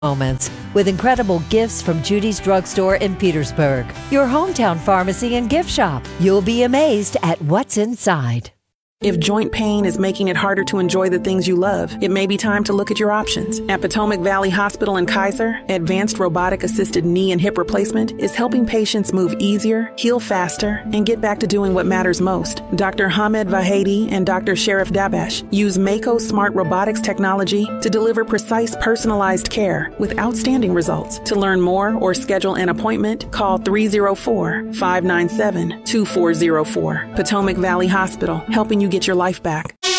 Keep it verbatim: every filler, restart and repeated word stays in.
moments with incredible gifts from Judy's Drugstore in Petersburg, your hometown pharmacy and gift shop. You'll be amazed at what's inside. If joint pain is making it harder to enjoy the things you love, it may be time to look at your options. At Potomac Valley Hospital in Kaiser, advanced robotic-assisted knee and hip replacement is helping patients move easier, heal faster, and get back to doing what matters most. Doctor Hamed Vahedi and Doctor Sharif Dabash use Mako Smart Robotics technology to deliver precise, personalized care with outstanding results. To learn more or schedule an appointment, call three oh four, five nine seven, two four oh four. Potomac Valley Hospital, helping you get your life back.